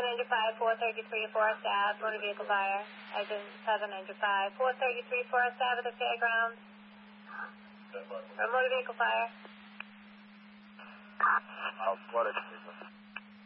Engine 5, 433 Forest Ave, motor vehicle fire. Engine 7, Engine 5, 433 Forest Ave at the fairgrounds. Motor vehicle fire. What is it?